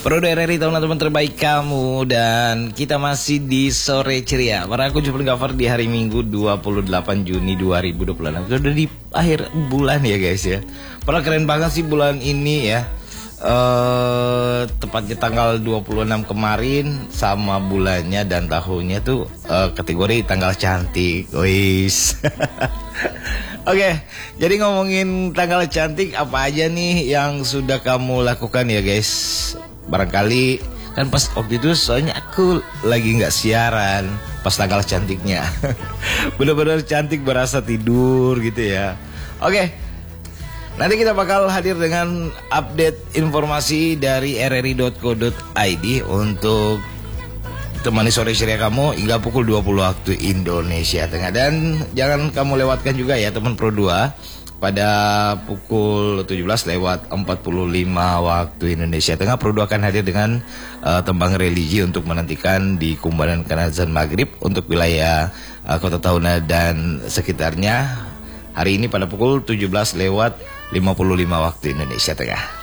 Pro RRI teman-teman terbaik kamu. Dan kita masih di sore ceria. Para aku jumpa cover di hari Minggu 28 Juni 2026. Udah di akhir bulan ya guys ya. Para keren banget sih bulan ini ya. Tepatnya tanggal 26 kemarin sama bulannya dan tahunnya tuh kategori tanggal cantik. Wis. Oke, jadi ngomongin tanggal cantik, apa aja nih yang sudah kamu lakukan ya guys? Barangkali kan pas waktu itu soalnya aku lagi nggak siaran pas tanggal cantiknya. Bener-bener cantik berasa tidur gitu ya. Oke, nanti kita bakal hadir dengan update informasi dari rri.co.id untuk temani sore ceria kamu hingga pukul 20 waktu Indonesia Tengah. Dan jangan kamu lewatkan juga ya teman Pro 2 pada pukul 17 lewat 45 waktu Indonesia Tengah. Pro 2 akan hadir dengan tembang religi untuk menantikan di kumbaran azan maghrib untuk wilayah Kota Tahuna dan sekitarnya hari ini pada pukul 17 lewat 55 waktu Indonesia Tengah.